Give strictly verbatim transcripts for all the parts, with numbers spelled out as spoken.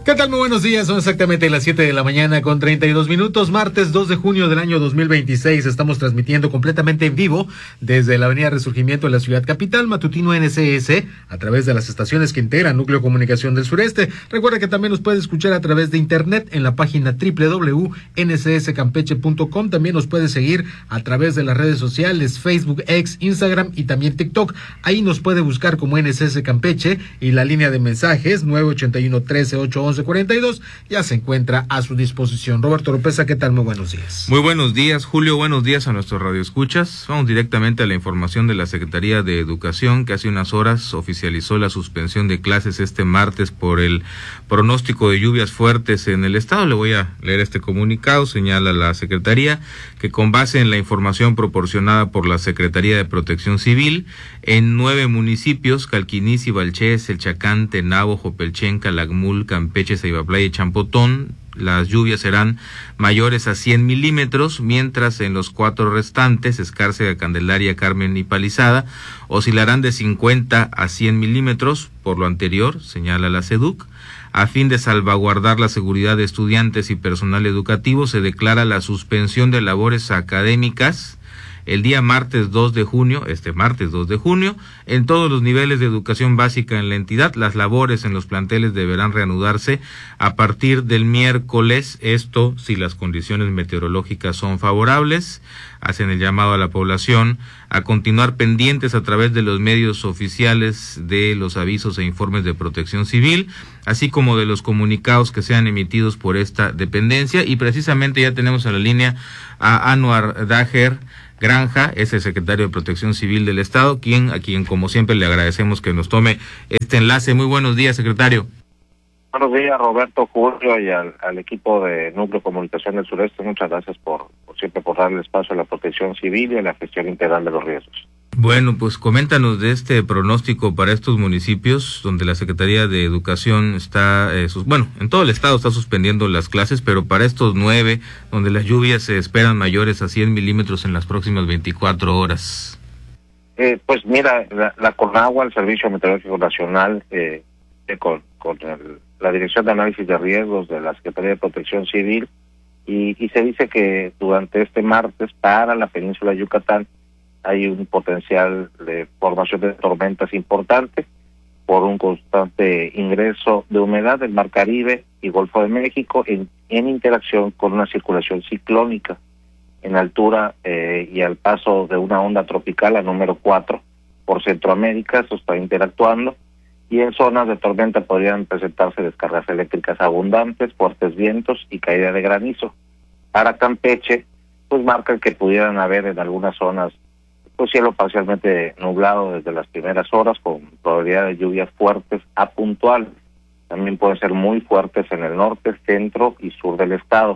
¿Qué tal? Muy buenos días, son exactamente las siete de la mañana con treinta y dos minutos, martes dos de junio del año dos mil veintiséis. Estamos transmitiendo completamente en vivo desde la avenida Resurgimiento de la ciudad capital, matutino N C S, a través de las estaciones que integran Núcleo Comunicación del Sureste. Recuerda que también nos puede escuchar a través de internet en la página doble u doble u doble u punto n c s campeche punto com. También nos puede seguir a través de las redes sociales, Facebook, X, Instagram y también TikTok. Ahí nos puede buscar como N C S Campeche y la línea de mensajes nueve ochenta y uno, trece, ocho once, cuarenta y dos ya se encuentra a su disposición. Roberto Oropesa, ¿qué tal? Muy buenos días. Muy buenos días, Julio. Buenos días a nuestros radioescuchas. Vamos directamente a la información de la Secretaría de Educación, que hace unas horas oficializó la suspensión de clases este martes por el pronóstico de lluvias fuertes en el estado. Le voy a leer este comunicado. Señala la Secretaría que con base en la información proporcionada por la Secretaría de Protección Civil, en nueve municipios, Calquiní, Balchés, El Chacán, Tenabo, Jopelchen, Calakmul, Campeche, Ceibaplaya y Champotón, las lluvias serán mayores a cien milímetros, mientras en los cuatro restantes, Escárcega, Candelaria, Carmen y Palizada, oscilarán de cincuenta a cien milímetros. Por lo anterior, señala la SEDUC, a fin de salvaguardar la seguridad de estudiantes y personal educativo, se declara la suspensión de labores académicas el día martes dos de junio, este martes dos de junio, en todos los niveles de educación básica en la entidad. Las labores en los planteles deberán reanudarse a partir del miércoles, esto si las condiciones meteorológicas son favorables. Hacen el llamado a la población a continuar pendientes a través de los medios oficiales de los avisos e informes de Protección Civil, así como de los comunicados que sean emitidos por esta dependencia. Y precisamente ya tenemos a la línea a Anuar Daher Granja, es el secretario de Protección Civil del Estado, quien a quien como siempre le agradecemos que nos tome este enlace. Muy buenos días, secretario. Buenos días, Roberto, Julio, y al, al equipo de Núcleo Comunicación del Sureste. Muchas gracias por, por siempre por darle espacio a la protección civil y a la gestión integral de los riesgos. Bueno, pues coméntanos de este pronóstico para estos municipios donde la Secretaría de Educación está, eh, sus, bueno, en todo el estado está suspendiendo las clases, pero para estos nueve, donde las lluvias se esperan mayores a cien milímetros en las próximas veinticuatro horas. Eh, pues mira, la, la CONAGUA, el Servicio Meteorológico Nacional, eh, eh, con, con el, la Dirección de Análisis de Riesgos de la Secretaría de Protección Civil, y, y se dice que durante este martes para la península de Yucatán hay un potencial de formación de tormentas importante por un constante ingreso de humedad del Mar Caribe y Golfo de México en, en interacción con una circulación ciclónica en altura eh, y al paso de una onda tropical, la número cuatro, por Centroamérica. Eso está interactuando, y en zonas de tormenta podrían presentarse descargas eléctricas abundantes, fuertes vientos y caída de granizo. Para Campeche, pues marcan que pudieran haber en algunas zonas pues cielo parcialmente nublado desde las primeras horas, con probabilidad de lluvias fuertes a puntuales. También pueden ser muy fuertes en el norte, centro y sur del estado.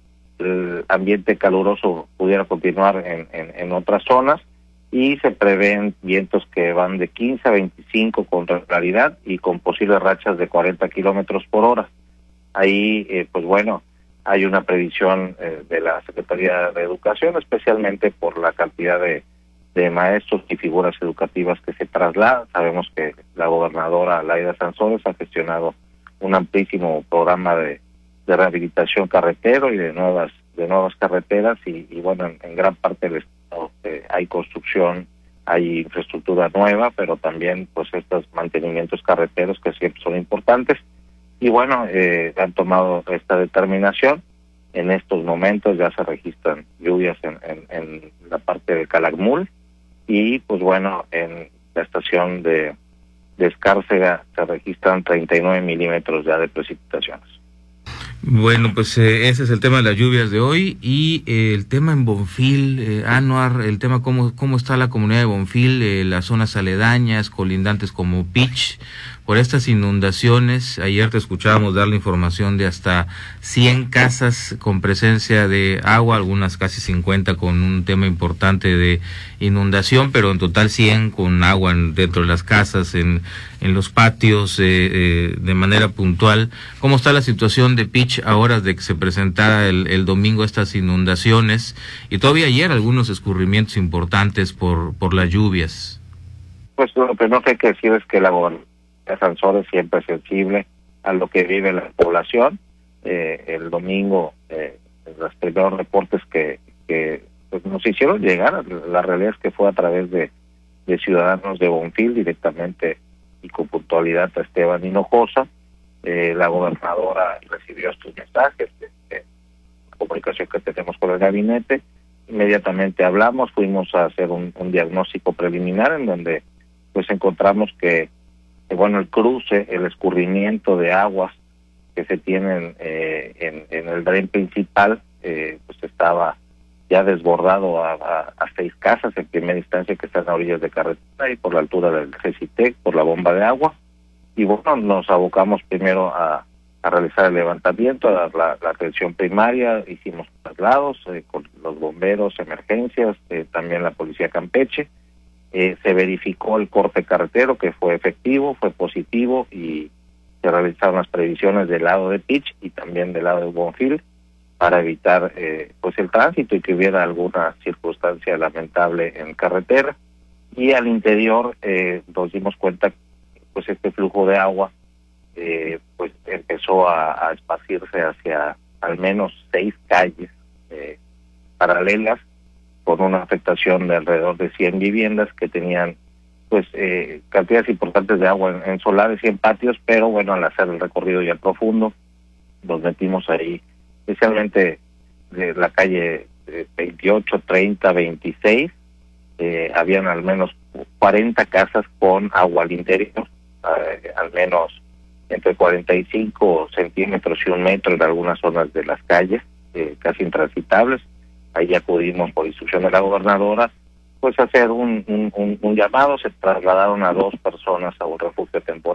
El ambiente caluroso pudiera continuar en, en, en otras zonas, y se prevén vientos que van de quince a veinticinco con regularidad y con posibles rachas de cuarenta kilómetros por hora. Ahí, eh, pues bueno, hay una previsión eh, de la Secretaría de Educación, especialmente por la cantidad de de maestros y figuras educativas que se trasladan. Sabemos que la gobernadora Laida Sansores ha gestionado un amplísimo programa de, de rehabilitación carretero y de nuevas de nuevas carreteras, y, y bueno, en, en gran parte del estado eh, hay construcción, hay infraestructura nueva, pero también pues estos mantenimientos carreteros que siempre son importantes. Y bueno, eh, han tomado esta determinación. En estos momentos ya se registran lluvias en, en, en la parte de Calakmul, y pues bueno, en la estación de, de Escárcega se registran treinta y nueve milímetros ya de precipitaciones. Bueno, pues eh, ese es el tema de las lluvias de hoy, y eh, el tema en Bonfil, eh, Anuar, el tema cómo cómo está la comunidad de Bonfil, eh, las zonas aledañas, colindantes como Pich, por estas inundaciones. Ayer te escuchábamos dar la información de hasta cien casas con presencia de agua, algunas casi cincuenta con un tema importante de inundación, pero en total cien con agua en, dentro de las casas, en, en los patios, eh, eh, de manera puntual. ¿Cómo está la situación de Pich ahora de que se presentara el, el domingo estas inundaciones, y todavía ayer algunos escurrimientos importantes por, por las lluvias? Pues lo primero que hay que decir es que la gobernadora Sansores siempre es sensible a lo que vive la población. Eh, el domingo, eh, los primeros reportes que, que pues, nos hicieron llegar, la realidad es que fue a través de, de ciudadanos de Bonfil directamente y con puntualidad a Esteban Hinojosa. Eh, la gobernadora recibió estos mensajes, de, de la comunicación que tenemos con el gabinete. Inmediatamente hablamos, fuimos a hacer un, un diagnóstico preliminar en donde pues encontramos que, que bueno, el cruce, el escurrimiento de aguas que se tienen eh, en, en el dren principal, eh, pues estaba ya desbordado a, a, a seis casas en primera instancia que están a orillas de carretera y por la altura del Cecitec, por la bomba de agua. Y bueno, nos abocamos primero a, a realizar el levantamiento, a dar la, la atención primaria, hicimos traslados eh, con los bomberos, emergencias, eh, también la policía Campeche. Eh, se verificó el corte carretero que fue efectivo, fue positivo y se realizaron las previsiones del lado de Pitch y también del lado de Bonfil para evitar eh, pues el tránsito y que hubiera alguna circunstancia lamentable en carretera. Y al interior eh, nos dimos cuenta que pues este flujo de agua eh, pues empezó a, a esparcirse hacia al menos seis calles eh, paralelas, con una afectación de alrededor de cien viviendas que tenían pues eh, cantidades importantes de agua en, en solares y en patios, pero bueno, al hacer el recorrido ya profundo, nos metimos ahí, especialmente de la calle veintiocho, treinta, veintiséis, eh, habían al menos cuarenta casas con agua al interior, eh, al menos entre cuarenta y cinco centímetros y un metro en algunas zonas de las calles, eh, casi intransitables. Ahí acudimos por instrucción de la gobernadora, pues a hacer un, un, un, un llamado, se trasladaron a dos personas a un refugio temporal.